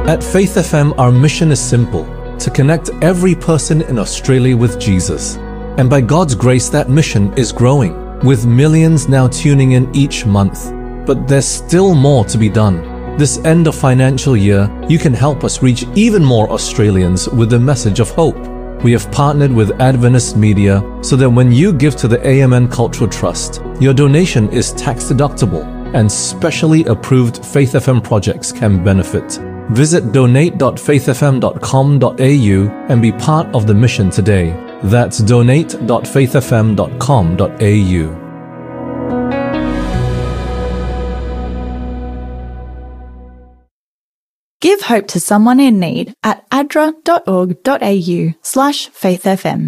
At Faith FM, our mission is simple: to connect every person in Australia with Jesus. And by God's grace, that mission is growing, with millions now tuning in each month. But there's still more to be done. This end of financial year, you can help us reach even more Australians with the message of hope. We have partnered with Adventist Media so that when you give to the AMN Cultural Trust, your donation is tax deductible and specially approved Faith FM projects can benefit. Visit donate.faithfm.com.au and be part of the mission today. That's donate.faithfm.com.au. Give hope to someone in need at adra.org.au/faithfm.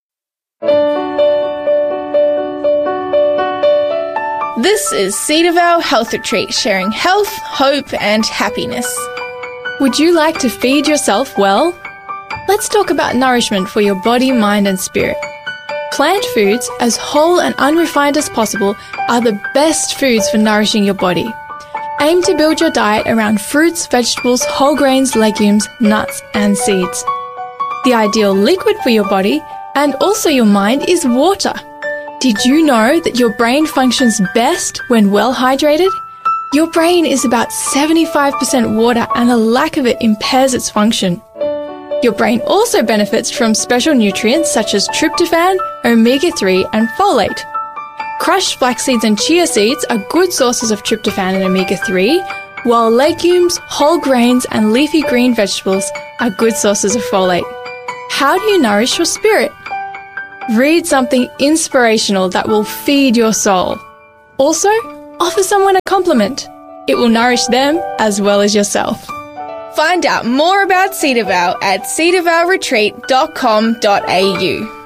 This is Cedarvale Health Retreat, sharing health, hope and happiness. Would you like to feed yourself well? Let's talk about nourishment for your body, mind and spirit. Plant foods, as whole and unrefined as possible, are the best foods for nourishing your body. Aim to build your diet around fruits, vegetables, whole grains, legumes, nuts and seeds. The ideal liquid for your body and also your mind is water. Did you know that your brain functions best when well hydrated? Your brain is about 75% water and a lack of it impairs its function. Your brain also benefits from special nutrients such as tryptophan, omega-3 and folate. Crushed flax seeds and chia seeds are good sources of tryptophan and omega-3, while legumes, whole grains and leafy green vegetables are good sources of folate. How do you nourish your spirit? Read something inspirational that will feed your soul. Also, offer someone a compliment. It will nourish them as well as yourself. Find out more about Cedarvale at cedarvaleretreat.com.au.